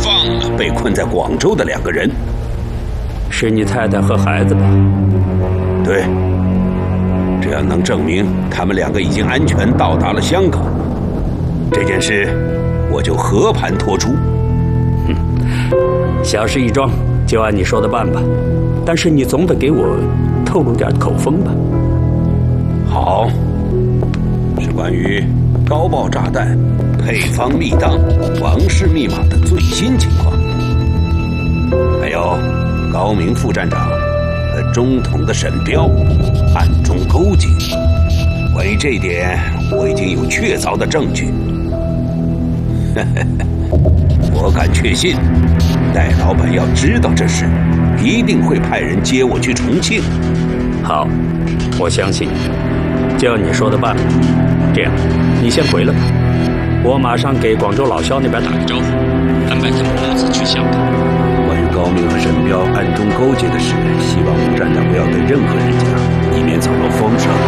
放了被困在广州的2个人。 是你太太和孩子吧？ 对，只要能证明他们2个已经安全到达了香港，这件事我就和盘托出。 小事一桩，就按你说的办吧。但是你总得给我透露点口风吧。 好，是关于高爆炸弹、配方密档、王氏密码的最新情况，还有高明副站长和中统的沈彪暗中勾结。关于这一点，我已经有确凿的证据。我敢确信，戴老板要知道这事，一定会派人接我去重庆。 好，我相信你，就按你说的办吧。这样，你先回来吧，我马上给广州老肖那边打个招呼，安排他们母子去香港。 关于高明和沈彪暗中勾结的事，希望吴站长不要对任何人讲，以免走漏风声。